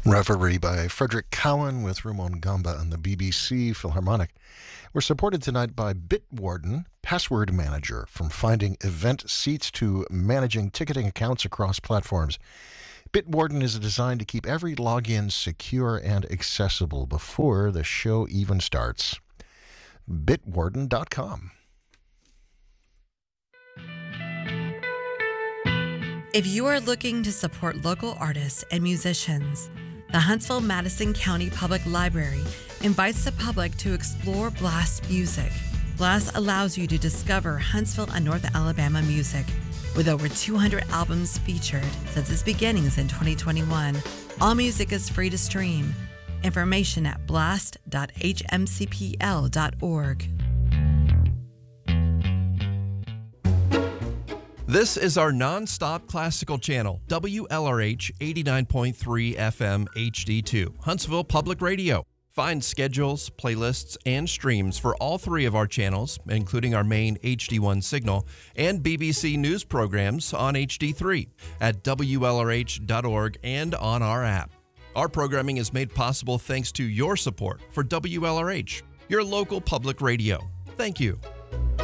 Reverie by Frederick Cowan with Ramon Gamba and the BBC Philharmonic. We're supported tonight by Bitwarden, Password Manager, from finding event seats to managing ticketing accounts across platforms. Bitwarden is designed to keep every login secure and accessible before the show even starts. Bitwarden.com. If you are looking to support local artists and musicians, the Huntsville-Madison County Public Library invites the public to explore Blast music. Blast allows you to discover Huntsville and North Alabama music. With over 200 albums featured since its beginnings in 2021, all music is free to stream. Information at blast.hmcpl.org. This is our non-stop classical channel, WLRH 89.3 FM HD2, Huntsville Public Radio. Find schedules, playlists, and streams for all three of our channels, including our main HD1 signal, and BBC News programs on HD3 at WLRH.org and on our app. Our programming is made possible thanks to your support for WLRH, your local public radio. Thank you.